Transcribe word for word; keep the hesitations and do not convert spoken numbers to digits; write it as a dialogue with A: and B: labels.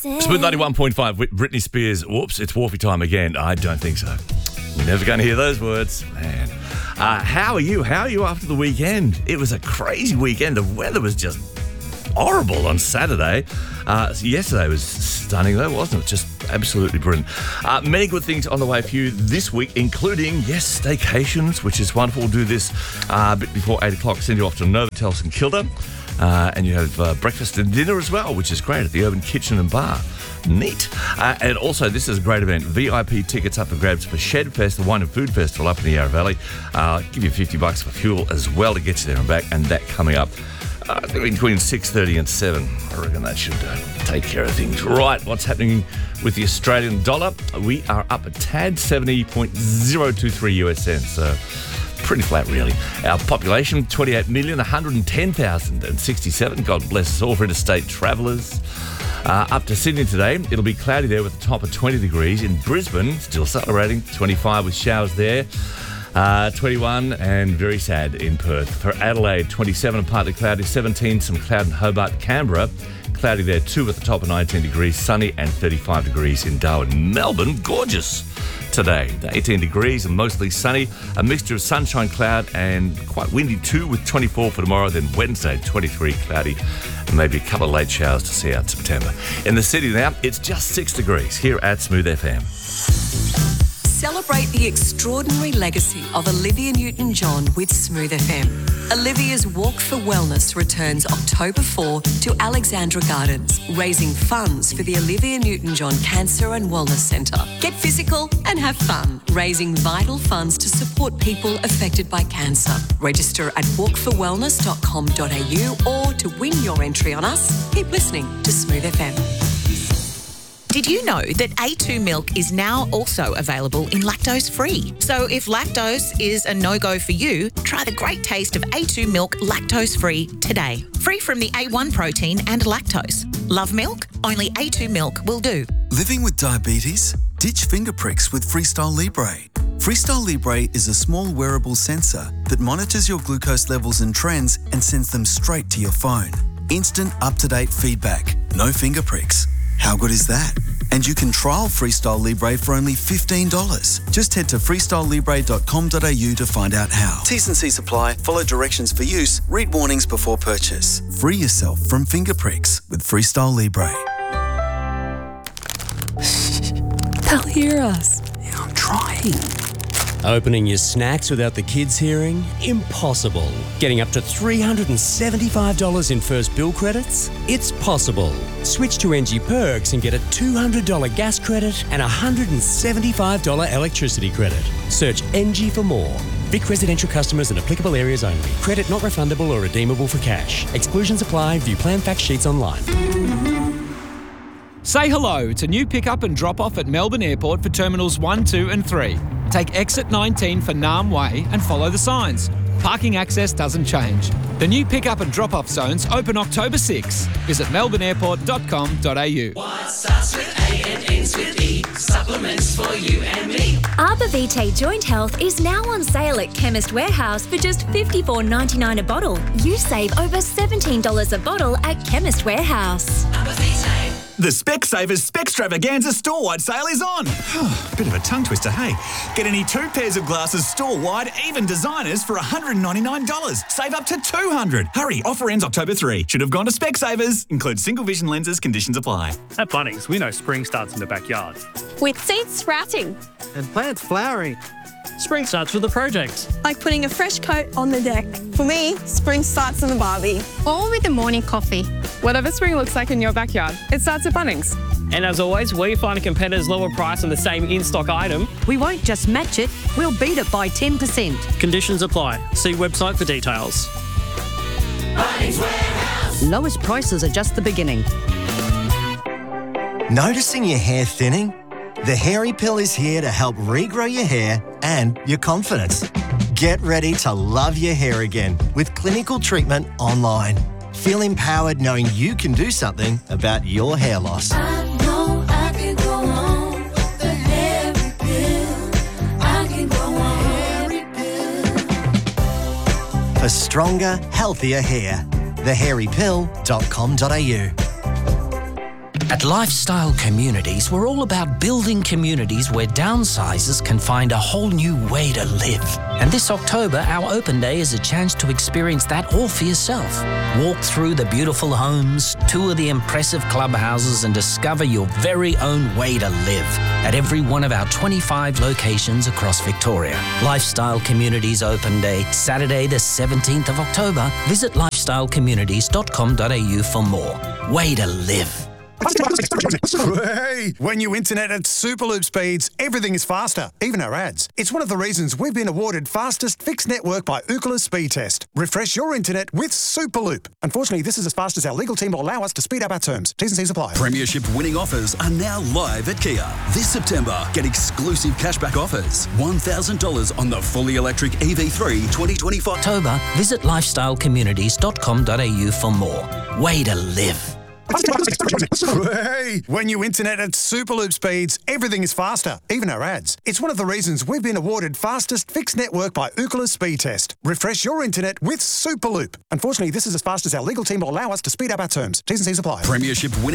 A: Smooth ninety-one point five, Britney Spears. Whoops, it's Wharfie time again. I don't think so. Never going to hear those words. Man. Uh, how are you? How are you after the weekend? It was a crazy weekend. The weather was just horrible on Saturday. Uh, yesterday was stunning though, wasn't it? Just absolutely brilliant. Uh, many good things on the way for you this week, including, yes, staycations, which is wonderful. We'll do this uh, a bit before eight o'clock. Send you off to Novotel St Kilda. Uh, and you have uh, breakfast and dinner as well, which is great at the Urban Kitchen and Bar. Neat. Uh, and also, this is a great event. V I P tickets up for grabs for Shed Fest, the Wine and Food Festival up in the Yarra Valley. Uh, give you fifty bucks for fuel as well to get you there and back. And that coming up uh, between six thirty and seven. I reckon that should uh, take care of things. Right, what's happening with the Australian dollar? We are up a tad, seventy point zero two three U S cents. So pretty flat, really. Our population, twenty-eight million, one hundred ten thousand sixty-seven. God bless us all for interstate travellers. Uh, up to Sydney today, it'll be cloudy there with a top of twenty degrees. In Brisbane, still celebrating, twenty-five with showers there. Uh, twenty-one and very sad in Perth. For Adelaide, twenty-seven and partly cloudy, seventeen, some cloud in Hobart. Canberra, cloudy there too with a top of nineteen degrees, sunny and thirty-five degrees in Darwin. Melbourne, gorgeous today, eighteen degrees and mostly sunny, a mixture of sunshine, cloud and quite windy too with twenty-four for tomorrow. Then Wednesday, twenty-three, cloudy and maybe a couple of late showers to see out September. In the city now, it's just six degrees here at Smooth F M.
B: Celebrate the extraordinary legacy of Olivia Newton-John with Smooth F M. Olivia's Walk for Wellness returns October fourth to Alexandra Gardens, raising funds for the Olivia Newton-John Cancer and Wellness Centre. Get physical and have fun, raising vital funds to support people affected by cancer. Register at walk for wellness dot com dot a u or to win your entry on us, keep listening to Smooth F M.
C: Did you know that A two milk is now also available in lactose-free? So if lactose is a no-go for you, try the great taste of A two milk lactose-free today. Free from the A one protein and lactose. Love milk? Only A two milk will do.
D: Living with diabetes? Ditch finger pricks with Freestyle Libre. Freestyle Libre is a small wearable sensor that monitors your glucose levels and trends and sends them straight to your phone. Instant, up-to-date feedback. No finger pricks. How good is that? And you can trial Freestyle Libre for only fifteen dollars. Just head to freestyle libre dot com dot a u to find out how. T's and C's apply. Follow directions for use. Read warnings before purchase. Free yourself from finger pricks with Freestyle Libre.
E: They'll hear us.
F: Yeah, I'm trying.
G: Opening your snacks without the kids hearing? Impossible. Getting up to three hundred seventy-five dollars in first bill credits? It's possible. Switch to N G Perks and get a two hundred dollars gas credit and a one hundred seventy-five dollars electricity credit. Search N G for more. Vic residential customers and applicable areas only. Credit not refundable or redeemable for cash. Exclusions apply. View plan fact sheets online.
H: Say hello to new pick-up and drop-off at Melbourne Airport for Terminals one, two and three. Take exit nineteen for Nam Way and follow the signs. Parking access doesn't change. The new pick-up and drop-off zones open October sixth. Visit melbourne airport dot com dot a u.
I: What starts with A and ends with E? Supplements for you and me.
J: Arbor Vitae Joint Health is now on sale at Chemist Warehouse for just fifty-four dollars ninety-nine a bottle. You save over seventeen dollars a bottle at Chemist Warehouse.
I: Arbor Vitae.
K: The Specsavers Specstravaganza store-wide sale is on. Bit of a tongue twister, hey? Get any two pairs of glasses store-wide, even designers, for one hundred ninety-nine dollars. Save up to two hundred dollars. Hurry, offer ends October third. Should have gone to Specsavers. Includes single vision lenses, conditions apply.
L: At Bunnings, we know spring starts in the backyard.
M: With seeds sprouting.
N: And plants flowering.
O: Spring starts with a project.
M: Like putting a fresh coat on the deck. For me, spring starts in the barbie.
P: Or with a morning coffee.
Q: Whatever spring looks like in your backyard, it starts at Bunnings.
O: And as always, we find a competitor's lower price on the same in-stock item.
R: We won't just match it, we'll beat it by ten percent.
O: Conditions apply. See website for details.
I: Bunnings Warehouse.
R: Lowest prices are just the beginning.
S: Noticing your hair thinning? The Hairy Pill is here to help regrow your hair and your confidence. Get ready to love your hair again with clinical treatment online. Feel empowered knowing you can do something about your hair loss.
I: I know I can go on with the Hairy Pill. I can go on. Hairy Pill.
S: For stronger, healthier hair. the hairy pill dot com dot a u.
F: At Lifestyle Communities, we're all about building communities where downsizers can find a whole new way to live. And this October, our open day is a chance to experience that all for yourself. Walk through the beautiful homes, tour the impressive clubhouses, and discover your very own way to live at every one of our twenty-five locations across Victoria. Lifestyle Communities Open Day, Saturday the seventeenth of October. Visit lifestyle communities dot com dot a u for more. Way to live.
N: Hey, when you internet at Superloop speeds, everything is faster, even our ads. It's one of the reasons we've been awarded fastest fixed network by Ookla Speed Test. Refresh your internet with Superloop. Unfortunately, this is as fast as our legal team will allow us to speed up our terms. T's and C's apply.
P: Premiership winning offers are now live at Kia. This September, get exclusive cashback offers. one thousand dollars on the fully electric E V three twenty twenty-five.
F: October, visit lifestyle communities dot com dot a u for more. Way to live.
N: Hey, when you internet at Superloop speeds, everything is faster, even our ads. It's one of the reasons we've been awarded fastest fixed network by Ookla Speed Test. Refresh your internet with Superloop. Unfortunately, this is as fast as our legal team will allow us to speed up our terms. T's and C's apply.
P: Premiership winning